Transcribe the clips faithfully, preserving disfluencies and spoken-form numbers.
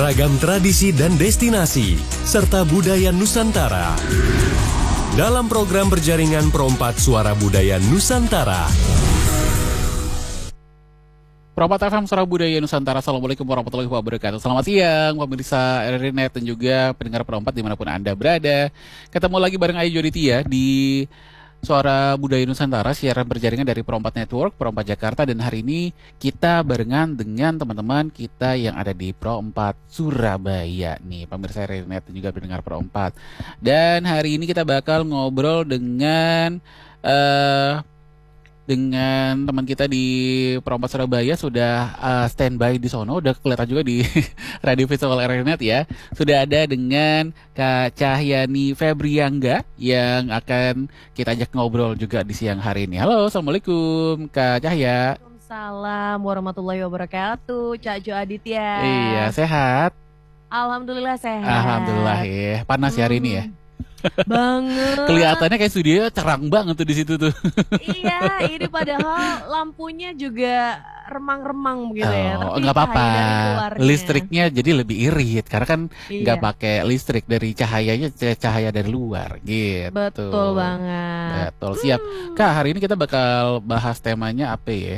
beragam tradisi dan destinasi, serta budaya Nusantara. Dalam program berjaringan Perompat Suara Budaya Nusantara. Perompat F M Suara Budaya Nusantara. Assalamualaikum warahmatullahi wabarakatuh. Selamat siang pemirsa R R I Net dan juga pendengar Perompat dimanapun Anda berada. Ketemu lagi bareng Ayu Joditia di Suara Budaya Nusantara, siaran berjaringan dari Perompat Network, Perompat Jakarta. Dan hari ini kita barengan dengan teman-teman kita yang ada di Perompat Surabaya nih, pemirsa R R I Net dan juga pendengar Perompat. Dan hari ini kita bakal ngobrol dengan uh, dengan teman kita di Perompat Surabaya. Sudah uh, standby di sono, udah kelihatan juga di radio visual R R I Net ya. Sudah ada dengan Kak Cahyani Febriangga yang akan kita ajak ngobrol juga di siang hari ini. Halo, assalamualaikum Kak Cahya. Waalaikumsalam warahmatullahi wabarakatuh. Cak Jo Aditya. Iya, sehat? Alhamdulillah sehat. Alhamdulillah ya. Panas ya hari ini ya? Banget. Kelihatannya kayak studio cerang banget tuh di situ tuh. Iya, ini padahal lampunya juga remang-remang begitu ya. Oh, Tapi nggak apa-apa. cahaya dari luarnya. Listriknya jadi lebih irit karena kan nggak Iya. pakai listrik, dari cahayanya c- cahaya dari luar gitu. Betul banget. Betul, siap. Kak, hari ini kita bakal bahas temanya apa ya?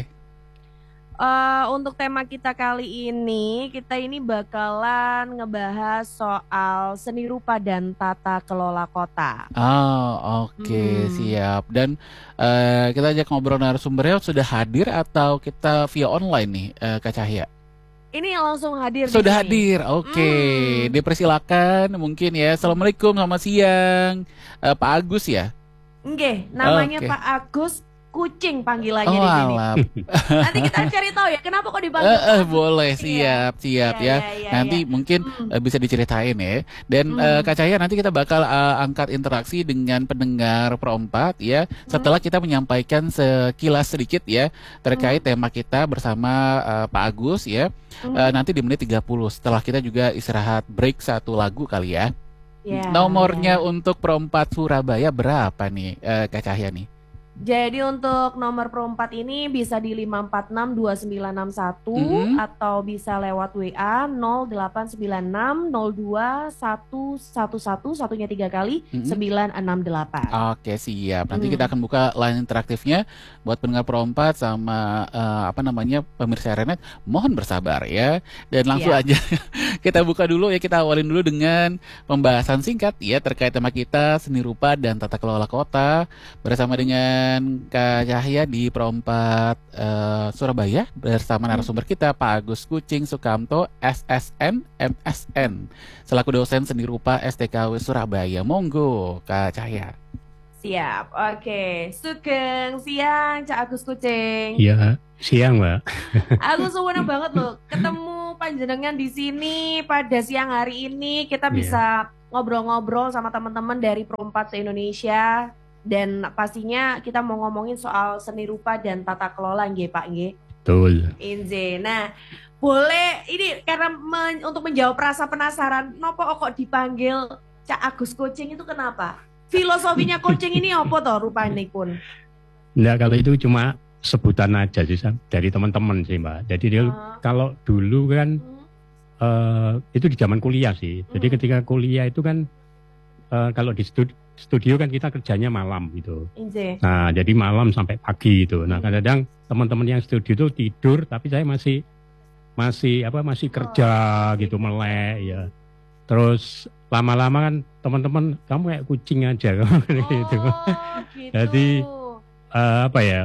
Eh, untuk tema kita kali ini, kita ini bakalan ngebahas soal seni rupa dan tata kelola kota. Oh, oke, Hmm. siap. Dan eh, kita ajak ngobrol narasumbernya sudah hadir atau kita via online nih, eh, Kak Cahya? Ini yang langsung hadir di Sudah sini. hadir, oke. Hmm. Dipersilakan mungkin ya. Assalamualaikum, selamat siang, Eh, Pak Agus ya. Nggih, namanya Oke. Pak Agus Kucing panggilannya Oh, di sini. alam. Nanti kita cari tahu ya kenapa kok dipanggil Eh, eh, Pak Agus boleh, Kucing ya. siap, siap Iya, ya. iya, iya, Nanti iya. mungkin Hmm. eh, bisa diceritain ya. Dan Hmm. eh, Kak Cahya, nanti kita bakal eh, angkat interaksi dengan pendengar Perompat ya. Setelah kita menyampaikan sekilas sedikit ya terkait tema kita bersama eh, Pak Agus ya. Hmm. Eh, nanti di menit tiga puluh. Setelah kita juga istirahat break satu lagu kali ya. Ya, Nomornya ya. untuk Perompat Surabaya berapa nih, eh, Kak Cahya nih? Jadi untuk nomor perempat ini bisa di lima empat enam dua sembilan enam satu Mhm. atau bisa lewat W A nol delapan sembilan enam nol dua satu satu satu, satunya tiga kali Mhm. sembilan enam delapan. Oke, siap. Nanti Hmm. kita akan buka line interaktifnya buat pendengar Perompat sama eh, apa namanya pemirsa R R I Net. Mohon bersabar ya. Dan langsung Siap. aja kita buka dulu ya. Kita awalin dulu dengan pembahasan singkat ya terkait tema kita seni rupa dan tata kelola kota bersama dengan Kak Cahya di Perompat eh, Surabaya bersama narasumber kita Pak Agus Kucing Sukamto S S N M S N selaku dosen seni rupa S T K W Surabaya. Monggo Kak Cahya. Siap. Oke, Sugeng siang Cak Agus Kucing. Iya, siang Mbak. Aku seneng banget loh ketemu panjenengan di sini pada siang hari ini. Kita Iya. bisa ngobrol-ngobrol sama teman-teman dari Perompat se-Indonesia. Dan pastinya kita mau ngomongin soal seni rupa dan tata kelola nggih Pak nggih. Betul. Inje. Nah, boleh ini karena men- untuk menjawab rasa penasaran, nopo kok dipanggil Cak Agus Kucing itu kenapa? Filosofinya kucing ini apa toh rupanya pun? Enggak, kalau itu cuma sebutan aja sih Sam, dari teman-teman sih Mbak. Jadi dia Ah. kalau dulu kan Hmm. eh, itu di zaman kuliah sih. Jadi Hmm. ketika kuliah itu kan eh, kalau di studi- studio kan kita kerjanya malam gitu. Inje. Nah, jadi malam sampai pagi gitu. Nah, Hmm. kadang-kadang teman-teman yang studio itu tidur tapi saya masih masih apa masih kerja Oh, gitu gitu. melek ya. Terus lama-lama kan teman-teman kamu kayak kucing aja gitu. Oh, gitu. Jadi, Eh, apa ya?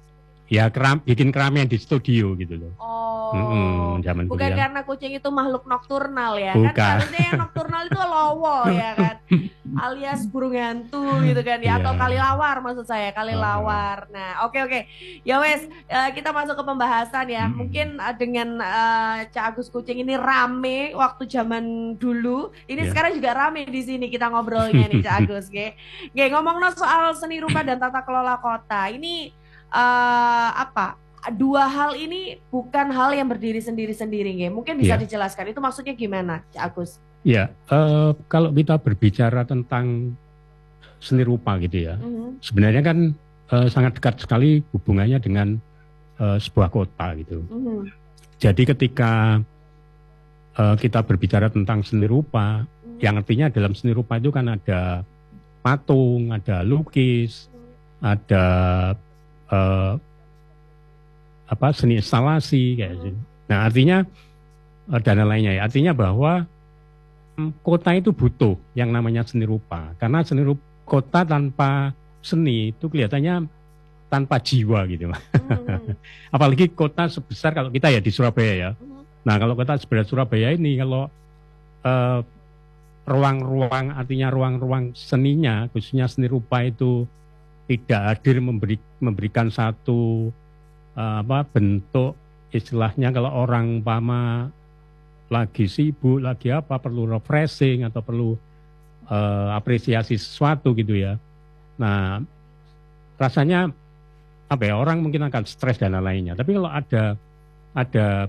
Ya keram, bikin keramaian di studio gitu loh. Oh. Mm-mm, zaman Bukan kuliah. karena kucing itu makhluk nokturnal ya Bukan. kan, harusnya yang nokturnal itu lowo ya kan, alias burung hantu gitu kan ya, Iya. atau kalilawar maksud saya, kalilawar. Nah oke oke ya wes, eh, kita masuk ke pembahasan ya. Mm-mm. Mungkin eh, dengan eh, Cak Agus Kucing ini rame waktu zaman dulu, ini Iya. sekarang juga rame di sini kita ngobrolnya nih Cak Agus. Oke oke, ngomong soal seni rupa dan tata kelola kota ini, eh, apa dua hal ini bukan hal yang berdiri sendiri-sendiri, nggih. Mungkin bisa Iya. dijelaskan itu maksudnya gimana, Cak Agus? Ya, eh, kalau kita berbicara tentang seni rupa gitu ya, Mhm. sebenarnya kan eh, sangat dekat sekali hubungannya dengan eh, sebuah kota gitu. Mhm. Jadi ketika uh, kita berbicara tentang seni rupa, Hmm. yang artinya dalam seni rupa itu kan ada patung, ada lukis, ada uh, apa seni instalasi kayak gitu. Nah artinya uh, dan lainnya ya. Artinya bahwa um, kota itu butuh yang namanya seni rupa, karena seni rupa, kota tanpa seni itu kelihatannya tanpa jiwa gitu. Hmm. Apalagi kota sebesar kalau kita ya di Surabaya ya. Hmm. Nah kalau kota sebesar Surabaya ini kalau uh, ruang-ruang artinya ruang-ruang seninya khususnya seni rupa itu tidak hadir memberi, memberikan satu uh, apa bentuk istilahnya kalau orang umpama lagi sibuk lagi apa perlu refreshing atau perlu uh, apresiasi sesuatu gitu ya. Nah rasanya apa ya orang mungkin akan stres dan lainnya. Tapi kalau ada ada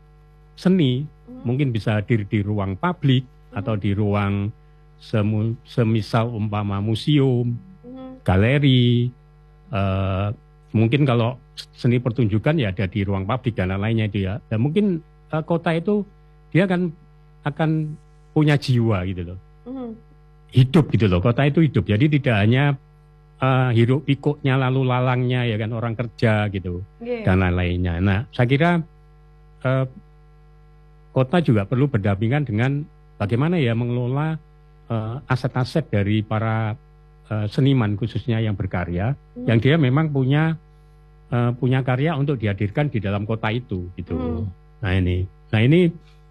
seni Hmm. mungkin bisa hadir di ruang publik atau di ruang semu, semisal umpama museum, Hmm. galeri, uh, mungkin kalau seni pertunjukan ya ada di ruang publik dan lain-lainnya itu ya. Dan mungkin uh, kota itu dia akan akan punya jiwa gitu loh, Hmm. hidup gitu loh. Kota itu hidup, jadi tidak hanya uh, hiruk pikuknya lalu lalangnya ya kan orang kerja gitu Yeah. dan lain-lainnya. Nah saya kira uh, kota juga perlu berdampingan dengan bagaimana ya mengelola uh, aset-aset dari para uh, seniman khususnya yang berkarya, Hmm. yang dia memang punya uh, punya karya untuk dihadirkan di dalam kota itu, gitu. Hmm. Nah ini, nah ini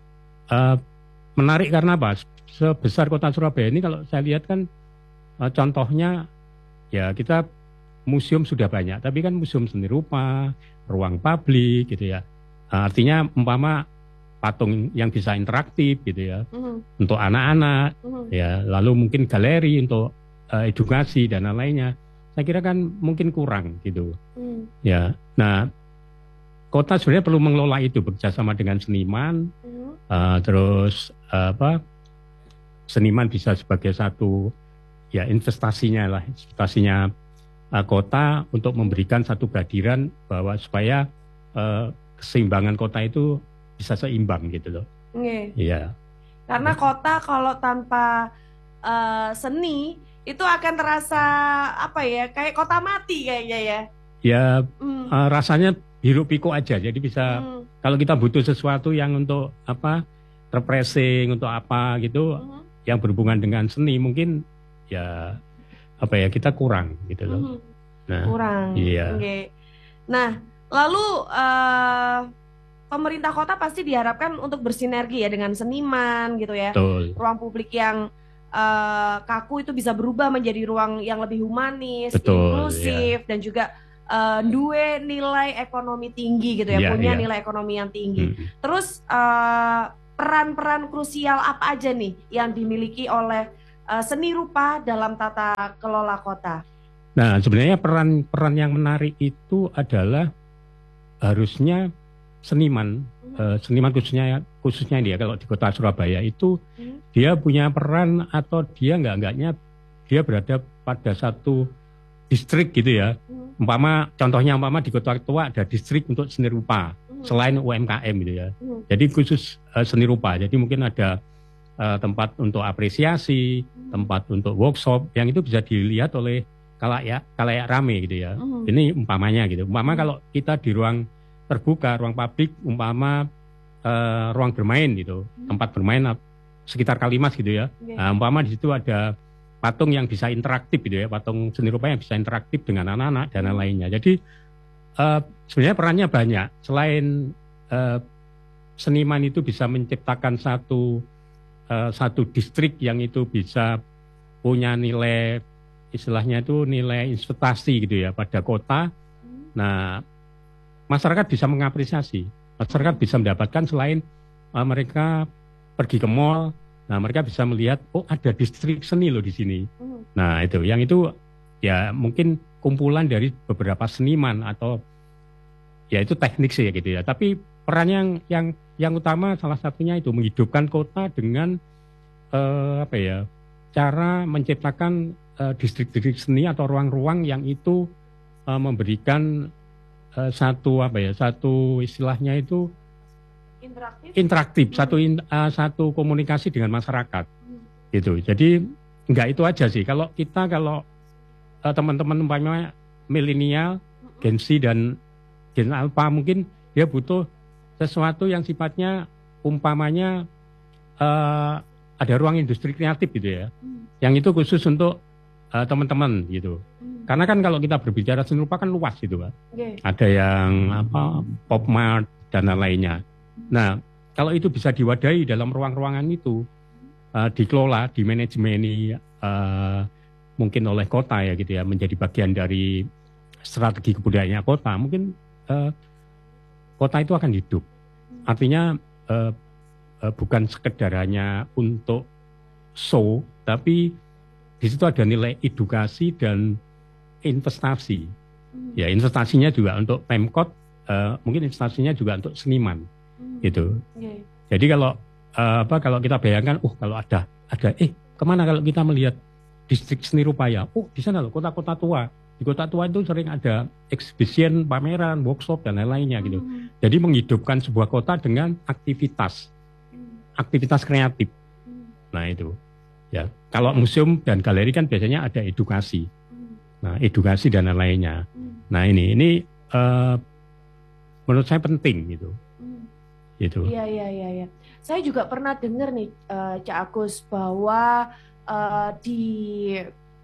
uh, menarik karena apa? Sebesar kota Surabaya ini kalau saya lihat kan uh, contohnya ya kita museum sudah banyak, tapi kan museum seni rupa, ruang publik, gitu ya. Uh, artinya umpama patung yang bisa interaktif gitu ya Hmm. untuk anak-anak Hmm. ya lalu mungkin galeri untuk uh, edukasi dan lain-lainnya saya kira kan mungkin kurang gitu Hmm. ya. Nah kota sebenarnya perlu mengelola itu bekerjasama dengan seniman Hmm. uh, terus uh, apa seniman bisa sebagai satu ya investasinya lah investasinya uh, kota untuk memberikan satu kehadiran bahwa supaya uh, keseimbangan kota itu bisa seimbang gitu loh. Yeah. Iya. Karena kota kalau tanpa uh, seni itu akan terasa apa ya kayak kota mati kayaknya ya. Ya Hmm. uh, rasanya hiruk pikuk aja. Jadi bisa Hmm. kalau kita butuh sesuatu yang untuk apa refreshing untuk apa gitu Hmm. yang berhubungan dengan seni mungkin ya apa ya kita kurang gitu loh. Hmm. Nah, Kurang. iya. Oke. Nah, lalu uh, pemerintah kota pasti diharapkan untuk bersinergi ya dengan seniman gitu ya. betul. Ruang publik yang uh, kaku itu bisa berubah menjadi ruang yang lebih humanis, Betul, inklusif dan juga uh, duwe nilai ekonomi tinggi gitu ya, Iya, punya iya. nilai ekonomi yang tinggi. Hmm. Terus uh, peran-peran krusial apa aja nih yang dimiliki oleh uh, seni rupa dalam tata kelola kota? Nah, sebenarnya peran-peran yang menarik itu adalah harusnya seniman, eh, seniman khususnya khususnya dia kalau di kota Surabaya itu Hmm. dia punya peran atau dia nggak-nggaknya dia berada pada satu distrik gitu ya. Hmm. Umpama contohnya umpama di kota tua ada distrik untuk seni rupa Hmm. selain U M K M gitu ya. Hmm. Jadi khusus eh, seni rupa. Jadi mungkin ada eh, tempat untuk apresiasi, Hmm. tempat untuk workshop yang itu bisa dilihat oleh kalayak kalayak rame gitu ya. Hmm. Ini umpamanya gitu. Umpama Hmm. kalau kita di ruang terbuka, ruang publik, umpama eh, ruang bermain gitu, Hmm. tempat bermain ap- sekitar Kalimas gitu ya. Oke. Nah, umpama di situ ada patung yang bisa interaktif gitu ya, patung seni rupa yang bisa interaktif dengan anak-anak dan Hmm. lainnya. Jadi eh, sebenarnya perannya banyak. Selain eh, seniman itu bisa menciptakan satu eh, satu distrik yang itu bisa punya nilai istilahnya itu nilai investasi gitu ya pada kota. Hmm. Nah, masyarakat bisa mengapresiasi, masyarakat bisa mendapatkan selain uh, mereka pergi ke mall, nah mereka bisa melihat oh ada distrik seni loh di sini. Hmm. Nah itu, yang itu ya mungkin kumpulan dari beberapa seniman atau ya itu teknik sih ya gitu ya. Tapi peran yang yang yang utama salah satunya itu menghidupkan kota dengan uh, apa ya cara menciptakan uh, distrik-distrik seni atau ruang-ruang yang itu uh, memberikan uh, satu apa ya satu istilahnya itu interaktif, interaktif hmm. satu in, uh, satu komunikasi dengan masyarakat, hmm. gitu. Jadi nggak itu aja sih. Kalau kita kalau uh, teman-teman umpamanya milenial, hmm. Gen Z dan Gen Alpha mungkin dia butuh sesuatu yang sifatnya umpamanya uh, ada ruang industri kreatif gitu ya, hmm. yang itu khusus untuk uh, teman-teman gitu. Hmm. Karena kan kalau kita berbicara seni rupa kan luas gitu kan. Okay. Ada yang apa pop mart dan lainnya. Nah, kalau itu bisa diwadahi dalam ruang-ruangan itu, uh, dikelola, dimanajemeni uh, mungkin oleh kota ya gitu ya, menjadi bagian dari strategi kebudayaannya kota, mungkin uh, kota itu akan hidup. Artinya uh, uh, bukan sekedar hanya untuk show, tapi di situ ada nilai edukasi dan investasi. Ya, investasinya juga untuk Pemkot, uh, mungkin investasinya juga untuk seniman. Gitu. Okay. Jadi kalau uh, apa kalau kita bayangkan, oh kalau ada ada eh kemana kalau kita melihat distrik seni rupa ya, oh di sana loh kota-kota tua. Di kota tua itu sering ada exhibition, pameran, workshop dan lain-lainnya gitu. Hmm. Jadi menghidupkan sebuah kota dengan aktivitas, hmm. aktivitas kreatif. Hmm. Nah itu, ya. Kalau museum dan galeri kan biasanya ada edukasi, hmm. nah edukasi dan lain-lainnya. Hmm. Nah ini ini uh, menurut saya penting gitu. Gitu. Iya iya iya. Ya. Saya juga pernah dengar nih, uh, Cak Agus, bahwa uh, di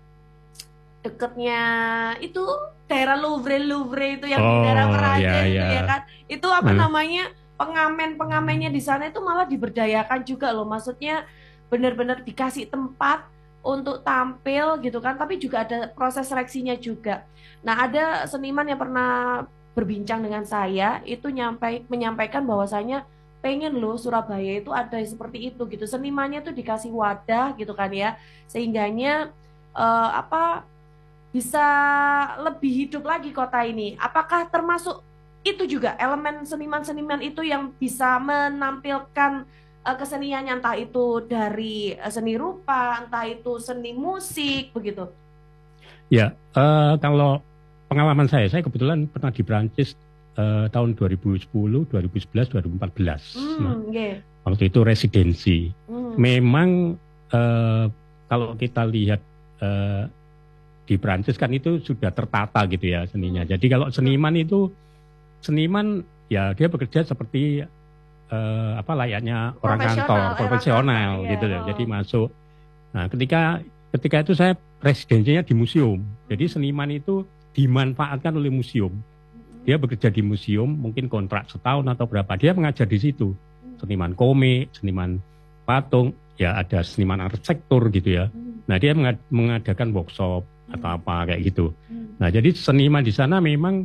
dekatnya itu daerah Louvre Louvre itu yang oh, di daerah Perancis iya, iya. itu ya kan, itu apa hmm. namanya pengamen-pengamennya di sana itu malah diberdayakan juga loh. Maksudnya benar-benar dikasih tempat untuk tampil gitu kan, tapi juga ada proses seleksinya juga. Nah ada seniman yang pernah berbincang dengan saya itu nyampai menyampaikan bahwasanya pengen loh Surabaya itu ada seperti itu gitu, senimannya tuh dikasih wadah gitu kan ya, sehingganya uh, apa bisa lebih hidup lagi kota ini. Apakah termasuk itu juga elemen seniman-seniman itu yang bisa menampilkan uh, keseniannya, entah itu dari uh, seni rupa, entah itu seni musik begitu? Ya uh, kalau pengalaman saya, saya kebetulan pernah di Prancis uh, tahun dua ribu sepuluh, dua ribu sebelas, dua ribu empat belas. Hmm, nah, okay. Waktu itu residensi. Hmm. Memang uh, kalau kita lihat uh, di Prancis kan itu sudah tertata gitu ya seninya. Hmm. Jadi kalau seniman itu, seniman ya dia bekerja seperti uh, apa layaknya orang kantor, profesional gitu ya. Jadi masuk. Nah ketika ketika itu saya residensinya di museum. Jadi seniman itu dimanfaatkan oleh museum. Dia bekerja di museum, mungkin kontrak setahun atau berapa. Dia mengajar di situ. Seniman komik, seniman patung, ya ada seniman arsitektur gitu ya. Nah dia mengadakan workshop atau apa kayak gitu. Nah jadi seniman di sana memang,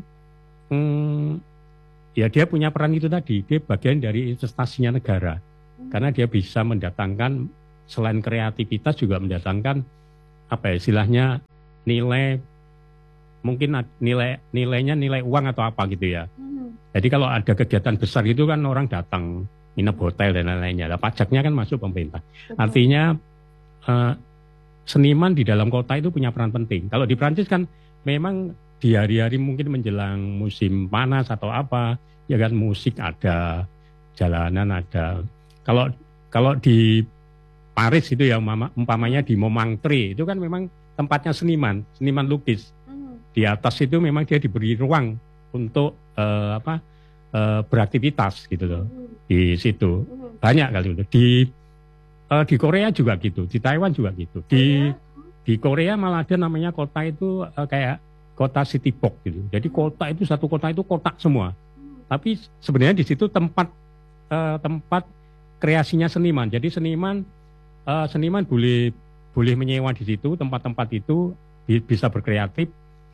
hmm, ya dia punya peran itu tadi. Dia bagian dari investasinya negara. Karena dia bisa mendatangkan, selain kreativitas juga mendatangkan, apa ya istilahnya, nilai, mungkin nilai nilainya nilai uang atau apa gitu ya. Hmm. Jadi kalau ada kegiatan besar itu kan orang datang nginep hotel dan lain-lainnya. Nah, pajaknya kan masuk pemerintah. Betul. Artinya uh, seniman di dalam kota itu punya peran penting. Kalau di Prancis kan memang di hari-hari mungkin menjelang musim panas atau apa, ya kan musik ada, jalanan ada. Kalau kalau di Paris itu ya umpamanya di Montmartre itu kan memang tempatnya seniman, seniman lukis. Di atas itu memang dia diberi ruang untuk uh, apa uh, beraktivitas gitu loh. Di situ banyak kali itu. Di uh, di Korea juga gitu, di Taiwan juga gitu. Di di Korea malah ada namanya kota itu uh, kayak kota city block gitu. Jadi kota itu satu kota itu kotak semua. Tapi sebenarnya di situ tempat uh, tempat kreasinya seniman. Jadi seniman uh, seniman boleh boleh menyewa di situ tempat-tempat itu bisa berkreatif.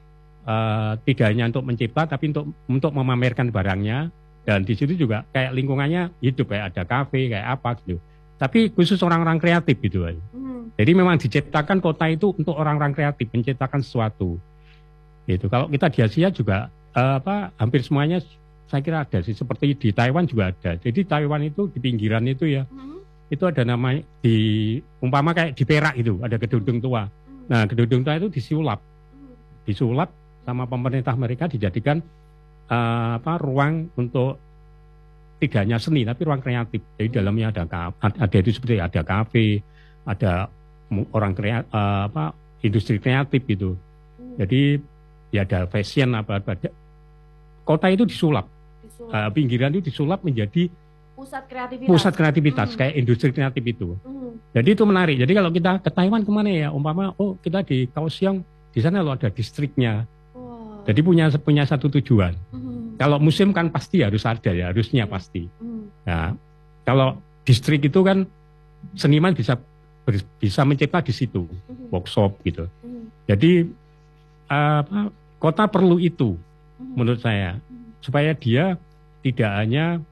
Uh, tidak hanya untuk mencipta tapi untuk untuk memamerkan barangnya, dan di situ juga kayak lingkungannya hidup, kayak ada kafe kayak apa gitu, tapi khusus orang-orang kreatif gitu. Hmm. Jadi memang diciptakan kota itu untuk orang-orang kreatif menciptakan sesuatu gitu. Kalau kita di Asia juga uh, apa hampir semuanya saya kira ada sih, seperti di Taiwan juga ada. Jadi Taiwan itu di pinggiran itu ya, hmm. itu ada namanya di umpama kayak di Perak itu ada gedung tua. Hmm. Nah gedung tua itu disulap hmm. disulap sama pemerintah mereka, dijadikan uh, apa ruang untuk tidak hanya seni tapi ruang kreatif. Jadi dalamnya ada ada itu seperti ada kafe, ada orang kreatif, uh, apa industri kreatif gitu. Jadi ya ada fashion apa apa. Kota itu disulap, disulap. Uh, pinggiran itu disulap menjadi pusat kreativitas. Pusat kreativitas mm. kayak industri kreatif itu. Mm. Jadi itu menarik. Jadi kalau kita ke Taiwan kemana ya? Umpama oh kita di Kaohsiung, di sana lo ada distriknya. Wow. Jadi punya punya satu tujuan. Mm. Kalau musim kan pasti harus ada ya, harusnya mm. pasti. Mm. Nah, kalau distrik itu kan seniman bisa ber, bisa mencipta di situ, mm. workshop gitu. Mm. Jadi apa? Kota perlu itu. Menurut saya, supaya dia tidak hanya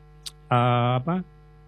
uh, apa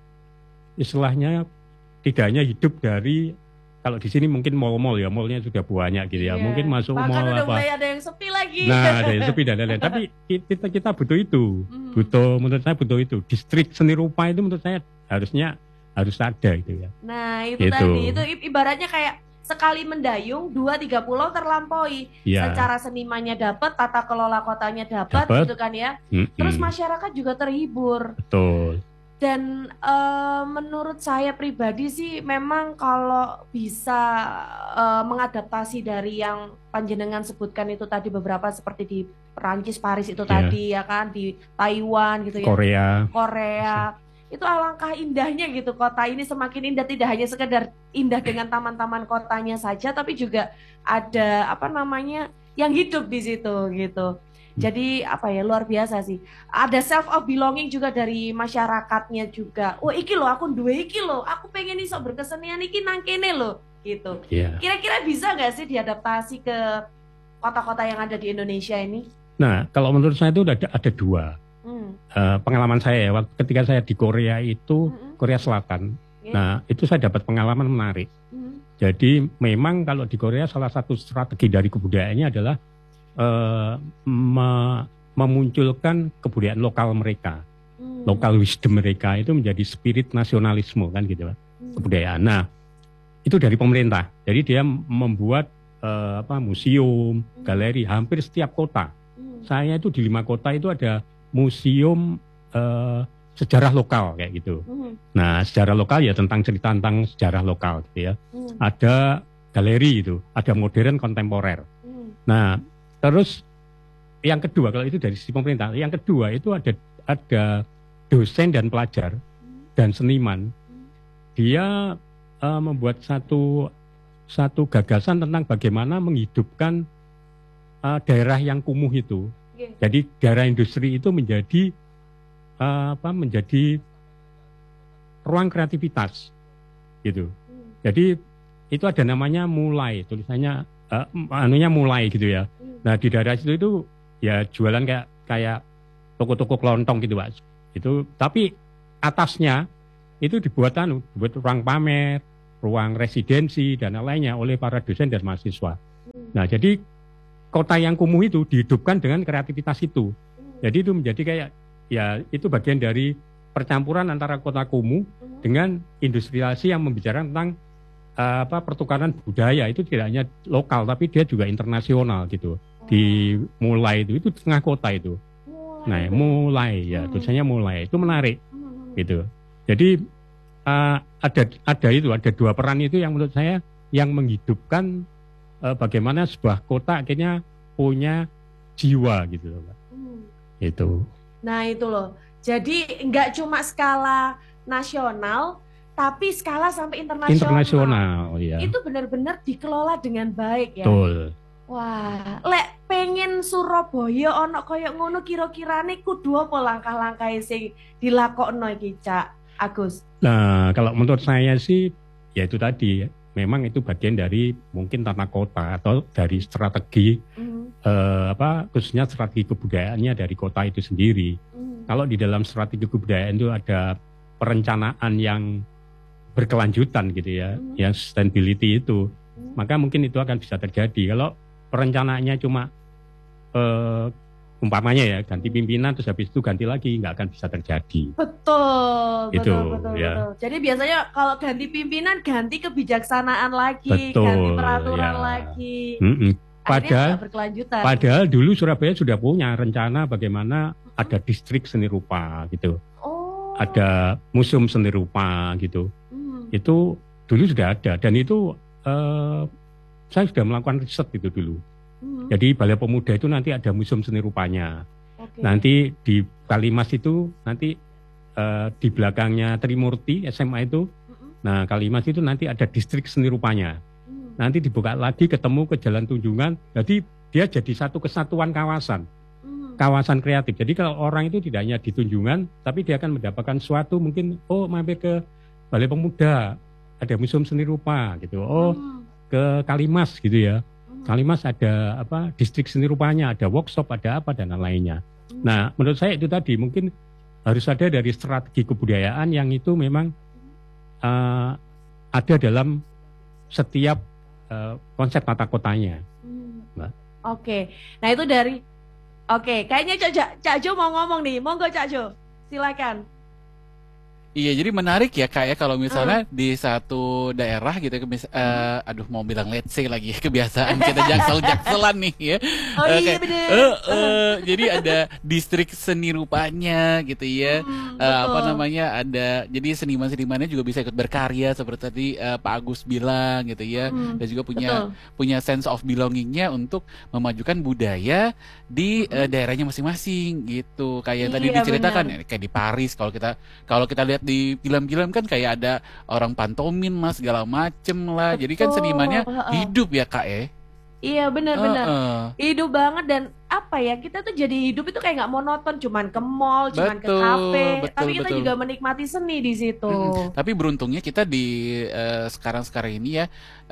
istilahnya tidak hanya hidup dari kalau di sini mungkin mall-mall ya, mallnya sudah banyak gitu ya, yeah. mungkin masuk bahkan mall udah apa, mulai ada yang sepi lagi. Nah ada yang sepi dan lain-lain. Tapi kita kita butuh itu, mm. butuh menurut saya butuh itu. Distrik seni rupa itu menurut saya harusnya harus ada gitu ya. Nah itu gitu. tadi itu ibaratnya kayak sekali mendayung dua tiga pulau terlampaui, ya. Secara senimannya dapat, tata kelola kotanya dapat, gitu kan ya. Mm-mm. Terus masyarakat juga terhibur. Betul. Dan uh, menurut saya pribadi sih, memang kalau bisa uh, mengadaptasi dari yang panjenengan sebutkan itu tadi beberapa seperti di Perancis, Paris itu yeah. tadi ya kan, di Taiwan gitu ya. Korea. Korea. Itu alangkah indahnya gitu, kota ini semakin indah, tidak hanya sekedar indah dengan taman-taman kotanya saja, tapi juga ada apa namanya yang hidup di situ gitu. Jadi apa ya, luar biasa sih. Ada self of belonging juga dari masyarakatnya juga. Oh iki lo, aku duwe iki lo, aku pengen iso berkesenian iki nang kene lo gitu. Yeah. Kira-kira bisa nggak sih diadaptasi ke kota-kota yang ada di Indonesia ini? Nah kalau menurut saya itu ada, ada dua. Hmm. Uh, pengalaman saya ya, waktu ketika saya di Korea itu, hmm. Korea Selatan, yeah. nah itu saya dapat pengalaman menarik. Hmm. Jadi memang kalau di Korea salah satu strategi dari kebudayaannya adalah uh, me- memunculkan kebudayaan lokal mereka, hmm. lokal wisdom mereka itu menjadi spirit nasionalisme kan gitu, hmm. kebudayaan. Nah itu dari pemerintah, jadi dia membuat uh, apa museum, hmm. galeri hampir setiap kota. Hmm. Saya itu di lima kota itu ada museum uh, sejarah lokal kayak gitu. Mm. Nah, sejarah lokal ya tentang cerita tentang sejarah lokal gitu ya. Mm. Ada galeri itu, ada modern kontemporer. Mm. Nah, terus yang kedua kalau itu dari sisi pemerintah, yang kedua itu ada ada dosen dan pelajar mm. dan seniman. Mm. Dia uh, membuat satu satu gagasan tentang bagaimana menghidupkan uh, daerah yang kumuh itu. Jadi daerah industri itu menjadi uh, apa? Menjadi ruang kreativitas, gitu. Hmm. Jadi itu ada namanya mulai, tulisannya uh, anunya mulai gitu ya. Hmm. Nah di daerah situ itu ya jualan kayak kayak toko-toko kelontong gitu Pak. Itu tapi atasnya itu dibuat anu, dibuat ruang pamer, ruang residensi dan lainnya oleh para dosen dan mahasiswa. Hmm. Nah jadi kota yang kumuh itu dihidupkan dengan kreativitas itu. Jadi itu menjadi kayak, ya itu bagian dari percampuran antara kota kumuh dengan industrialisasi yang membicarakan tentang uh, apa pertukaran budaya. Itu tidak hanya lokal, tapi dia juga internasional gitu. Dimulai itu, itu tengah kota itu. Nah mulai ya, tulisannya mulai. Itu menarik gitu. Jadi uh, ada ada itu, ada dua peran itu yang menurut saya yang menghidupkan Uh, bagaimana sebuah kota akhirnya punya jiwa gitu loh, Pak. Hmm. Itu. Nah itu loh. Jadi nggak cuma skala nasional, tapi skala sampai internasional. Internasional, iya. Itu benar-benar dikelola dengan baik ya. Betul. Wah, lek pengen Surabaya ono koyo ngono kira-kirane kudu apa langkah-langkah sing dilakokno iki, Cak Agus? Nah, kalau menurut saya sih ya itu tadi ya. Memang itu bagian dari mungkin tata kota atau dari strategi mm. eh, apa khususnya strategi kebudayaannya dari kota itu sendiri. Mm. Kalau di dalam strategi kebudayaan itu ada perencanaan yang berkelanjutan gitu ya, mm. yang sustainability itu, mm. maka mungkin itu akan bisa terjadi. Kalau perencanaannya cuma eh, umpamanya ya ganti pimpinan terus habis itu ganti lagi, nggak akan bisa terjadi. Betul, itu, betul, betul, ya. betul. Jadi biasanya kalau ganti pimpinan ganti kebijaksanaan lagi, betul, ganti peraturan ya. lagi. Mm-mm. Padahal, berkelanjutan. Padahal dulu Surabaya sudah punya rencana bagaimana ada distrik seni rupa gitu. Oh. ada museum seni rupa gitu. Hmm. Itu dulu sudah ada dan itu uh, saya sudah melakukan riset itu dulu. Hmm. Jadi Balai Pemuda itu nanti ada museum seni rupanya. Okay. Nanti di Kalimas itu nanti uh, di belakangnya Trimurti S M A itu. Hmm. Nah Kalimas itu nanti ada distrik seni rupanya. Hmm. Nanti dibuka lagi ketemu ke Jalan Tunjungan. Jadi dia jadi satu kesatuan kawasan. Hmm. Kawasan kreatif. Jadi kalau orang itu tidak hanya di Tunjungan, tapi dia akan mendapatkan suatu mungkin oh mampir ke Balai Pemuda, ada museum seni rupa gitu. Oh Hmm. ke Kalimas gitu ya. Hmm. Kalimas ada apa distrik seni rupanya, ada workshop, ada apa dan lain-lainnya. Hmm. Nah, menurut saya itu tadi mungkin harus ada dari strategi kebudayaan yang itu memang uh, ada dalam setiap uh, konsep tata kotanya. Hmm. Mbak. Oke, nah itu dari, oke, kayaknya Cak Ja- Cak Jo mau ngomong nih, monggo Cak Jo, silakan. Iya, jadi menarik ya Kak ya kalau misalnya di satu daerah gitu, kemis- eh, aduh mau bilang let's say lagi kebiasaan kita jaksel-jakselan nih ya. Oh Eh, iya kayak, bener. eh, eh, jadi ada distrik seni rupanya gitu ya. Hmm, Eh, apa betul. namanya ada jadi seniman-senimannya juga bisa ikut berkarya seperti tadi eh, Pak Agus bilang gitu ya. Hmm, Dan juga punya betul. punya sense of belongingnya untuk memajukan budaya di eh, daerahnya masing-masing gitu. Kayak yang tadi Iya, diceritakan benar. ya, kayak di Paris kalau kita kalau kita lihat di film-film kan kayak ada orang pantomin mas segala macem lah. Jadi kan Betul, senimannya heeh. hidup ya Kak ya. Iya benar-benar. Heeh. Hidup banget dan apa ya, kita tuh jadi hidup itu kayak nggak monoton, cuman ke mall, cuman ke Betul, kafe, betul, tapi kita betul. juga menikmati seni di situ. Mm-mm. Tapi beruntungnya kita di eh, sekarang-sekarang ini ya,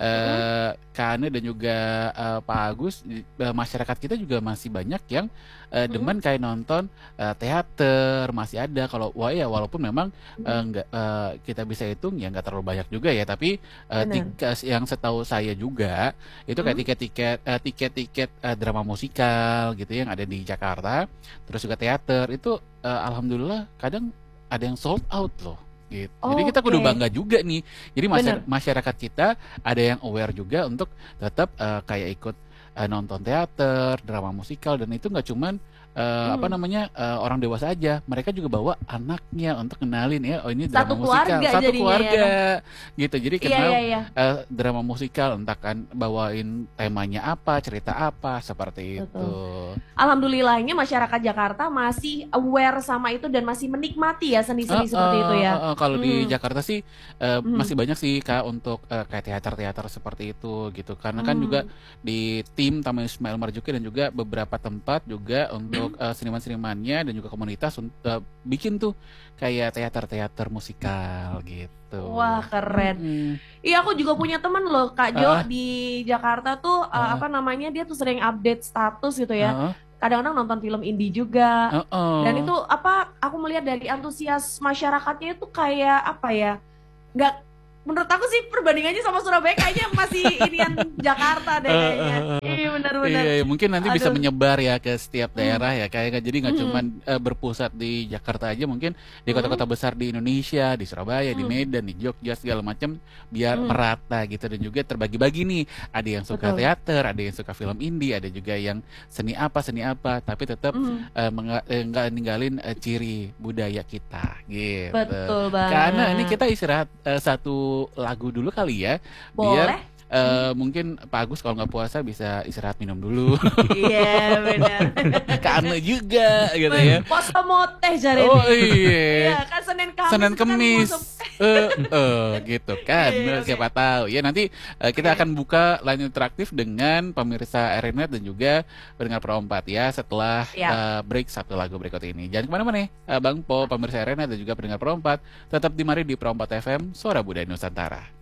eh, Kak Ane dan juga eh, Pak Agus, di- eh, masyarakat kita juga masih banyak yang eh, demen kayak nonton eh, teater, masih ada. Kalau wah ya walaupun memang eh, nggak eh, kita bisa hitung ya nggak terlalu banyak juga ya, tapi eh, Benar. tiket yang setahu saya juga itu kayak Hmm. tiket-tiket eh, tiket-tiket eh, drama musikal gitu yang ada di Jakarta, terus juga teater itu eh, alhamdulillah kadang ada yang sold out loh gitu. Jadi kita kudu Oke. bangga juga nih. Jadi masy- Bener. masyarakat kita ada yang aware juga untuk tetap eh, kayak ikut eh, nonton teater, drama musikal dan itu nggak cuman eh, apa Hmm. namanya eh, orang dewasa aja. Mereka juga bawa anaknya untuk kenalin ya, oh ini drama Satu musikal, keluarga satu jadinya keluarga gitu. Jadi Iya kenal iya iya. eh, drama musikal entah kan bawain temanya apa, cerita apa seperti itu. Betul. Alhamdulillahnya masyarakat Jakarta masih aware sama itu dan masih menikmati ya seni-seni Eh, seperti eh, itu ya. eh, eh, kalau di Hmm. Jakarta sih eh, Hmm. masih banyak sih Kak untuk eh, kayak teater-teater seperti itu gitu. Karena kan Hmm. juga di tim Taman Ismail Marzuki dan juga beberapa tempat juga untuk Hmm. eh, seniman-senimannya dan juga komunitas untuk eh, bikin tuh kayak teater-teater musikal gitu. Wah keren. Mm-mm. Iya aku juga punya temen loh Kak Jo Ah. di Jakarta tuh uh, Ah. apa namanya dia tuh sering update status gitu ya. Heeh, Kadang-kadang nonton film indie juga. heeh. Dan itu apa aku melihat dari antusias masyarakatnya itu kayak apa ya? Nggak, menurut aku sih perbandingannya sama Surabaya kayaknya masih inian Jakarta deh Eh, kayaknya. eh, eh, Iya benar-benar. Iya, iya, mungkin nanti bisa Aduh. menyebar ya ke setiap daerah ya, kayak jadi nggak Hmm. cuman eh, berpusat di Jakarta aja, mungkin di kota-kota besar di Indonesia, di Surabaya, di Hmm. Medan, di Jogja segala macam, biar Hmm. merata gitu dan juga terbagi-bagi nih. Ada yang suka Betul. teater, ada yang suka film indie, ada juga yang seni apa seni apa, tapi tetap Hmm. eh, menga- eh, nggak ninggalin eh, ciri budaya kita gitu. Betul banget. Karena ini kita istirahat eh, satu lagu dulu kali ya, biar boleh. eh, mungkin Pak Agus kalau nggak puasa bisa istirahat minum dulu. Iya benar. Karena juga gitu ya. Poso moteh jare Oh Iya iya. kan Senin Kamis. Senin itu kan Kemis, poso- eh eh, gitu kan. Iya, oke. Siapa tahu ya nanti eh, kita Oke. akan buka line interaktif dengan pemirsa Erinet dan juga pendengar Pro empat ya setelah Siap. eh, break satu lagu berikut ini. Jangan kemana-mana, eh, Bang Po, pemirsa Erinet dan juga pendengar Pro empat tetap di mari di Pro empat F M Suara Budaya Nusantara.